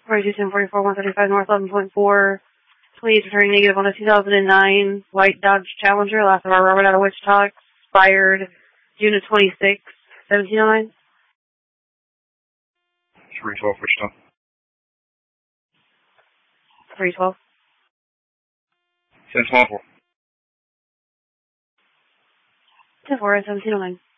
421044, 135 North 11.4. 28 returning negative on a 2009 white Dodge Challenger. Last of our rubber out of Wichita. Expired June of 26, 1709. 312 Wichita. 312. 10-4. 10-4, 1709.